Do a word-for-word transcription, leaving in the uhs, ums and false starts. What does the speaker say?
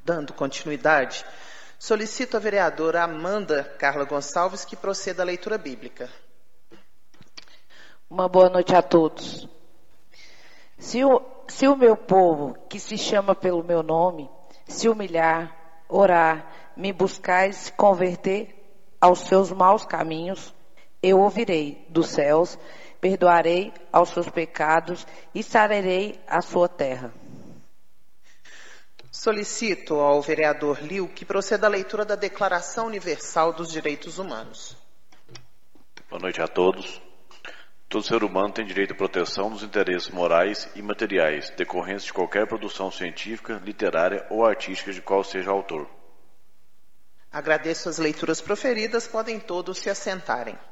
Dando continuidade, solicito a vereadora Amanda Carla Gonçalves que proceda à leitura bíblica. Uma boa noite a todos. Se o, se o meu povo, que se chama pelo meu nome, se humilhar, orar, me buscar e se converter aos seus maus caminhos, eu ouvirei dos céus, perdoarei aos seus pecados e sararei a sua terra. Solicito ao vereador Liu que proceda à leitura da Declaração Universal dos Direitos Humanos. Boa noite a todos. Todo ser humano tem direito à proteção dos interesses morais e materiais decorrentes de qualquer produção científica, literária ou artística de qual seja autor. Agradeço as leituras proferidas, podem todos se assentarem.